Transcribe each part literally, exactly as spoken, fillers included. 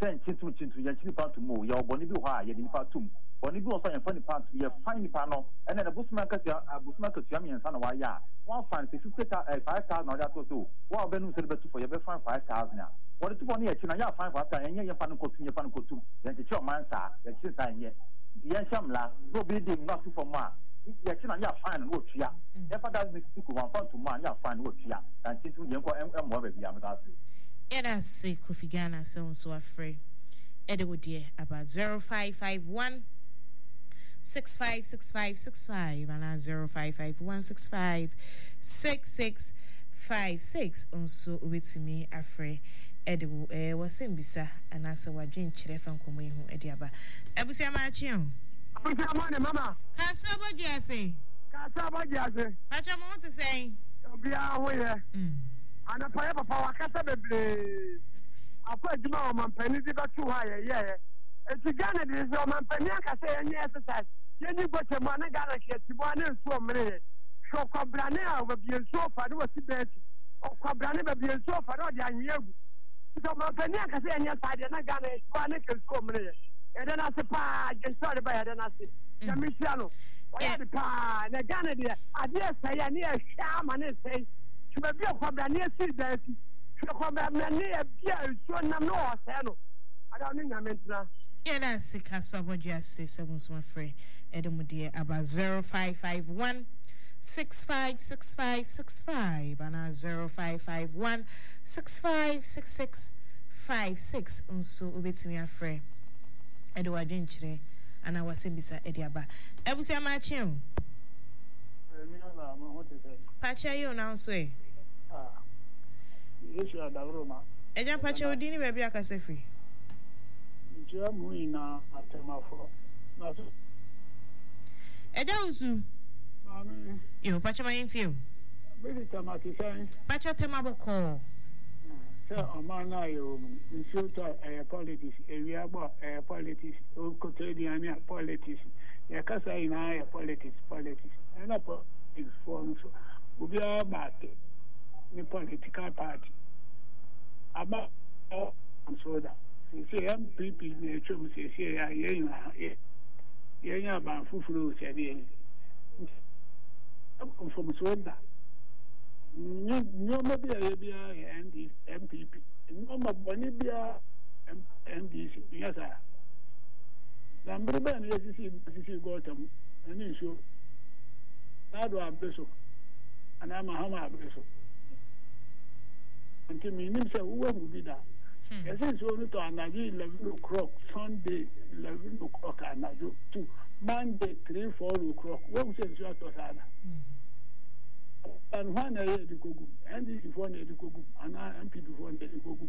send chintu chintu ya chini pa to mo ya oboni bi ho a ye ni pa tum oni bi oso ya fani pa ye fine pa no and then abusuma ka tia abusuma ka tia mi ensa na wa ya one fan fifty five thousand na ya to to wa obenu se be to for ye be fan five thousand ya what to for ye china ya fan five thousand ye ye fan ko tum ye fan ko tum ye chi o man sa ye chi sa ye ye shamla no be dey not for ma ye china ya fan no tua ye fa that make people one fan to man ya fan no tua and chintu ye ko em mo be bia mata se era se Kofi Ghana so so afre ede wo die about zero five five one six five six five six five and zero five five one six five six six five six onso obetimi afre ede wo eh wasembisa anasa wadwen kire fa nkomo ihu ede aba ebusia ma achi o abusia ma ne mama ka so bogi ase ka so bogi ase acha mo to say obi a ho ye mm ana pa papa wakata bebre akwa adwuma o mampani di batu ha ye ye eti Ghana di so mampani aka say any exercise yeni gote mo na Ghana ke ti bo na nso mre so kwabrane a ba bi nso fa de wasi beti o kwabrane ba bi nso fa de odi anwegu so mampani aka say any side na Ghana ti bo na ke nso mre e de na se pa genso de ba ye de na se ya misiano o ya de pa na Ghana di ade say ya ne ya hwa ma ne say so bi o kwabrane si beti Yena sika soboja se seven's my free edemudie about zero five five one six five six five six five and zero five five one six five six six five six unso ubetimi afre edo adwenchire ana wasembisa ediaba ebusia machi o mi na ma ho te say pacha yo na nso e ah Yesu adavroma eja pacha odini be bia ka sefri ntia mu ina atemafo na so eja usu mami yo pacha mayenti o be tamati sai pacha tema boko se amana yo nsuta eh politics area bo eh politics o kotediania politics ya kasa ina ya politics politics ena politics form so obi abate ni political party aba soda se M P P ne chom se se ya yen yen ya ban fufuru se bi from soda ni ni mo bi ya bi ya M P P no ma boni bi ya M D C ya sa lambre ben ya sisi sisi gotam ani so na do abeso ana ma ha ma abeso until me nim say who will be that. Yes, it's only to Anaji eleven o'clock, Sunday eleven o'clock, Anajo two, Monday three four o'clock. What says you are to Sana? And one a year the Kogu, and this is one a the Kogu, and I am people one a the Kogu.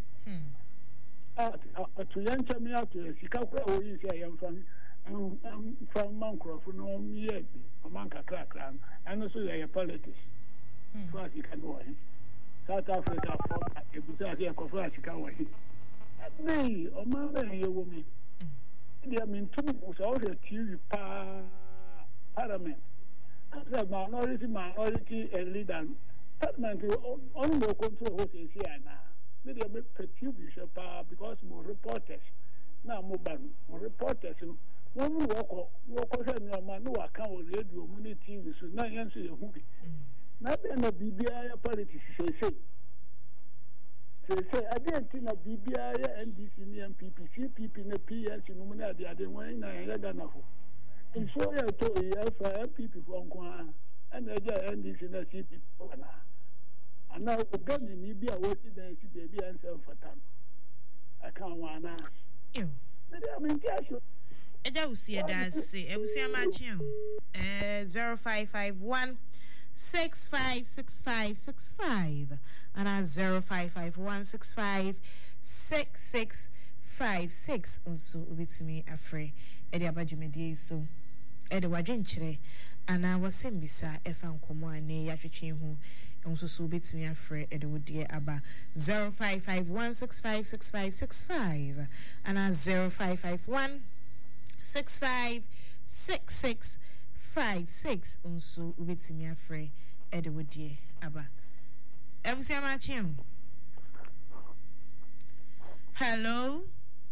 To yancha me out to a Sikawa, who is I am from from Mancroft, no me yet, a manka crack, and also a politics. So as you can go in. South Africa from a bizarre Kofa Chicago. Me, or my woman. I mean, two was already a T V parliament. After minority, minority, and leader, parliament only no control who is here now. Maybe I make a T V show because more reporters. Now, more reporters. When we walk, walk on your man, no account radio, money T V, so now answer your movie. Nothing no B B I politics say say. Say say I didn't think of B B I N D C and P P C P P no P S no money at the other one na ya Ghana for. In so ya to ya for P P for nkwa and the N D C na C P P na. And now Uganda ni bi a woti na si baby answer for time. I can't wanna. Yo. I mean just eja usia da se ebusia machi o eh zero five five one six five six five six five and at zero five five one six five six six five six also ubitimi afre edi abajumedi so edi wadwenkyere ana wasembisa efa nkomo ane yatwetwe hu nso so ubitimi afre edi wodie aba zero five five one six five six five six five and at zero five five one six five six six five six unso ubetimi afre ede wodie aba ebusia ma chim hello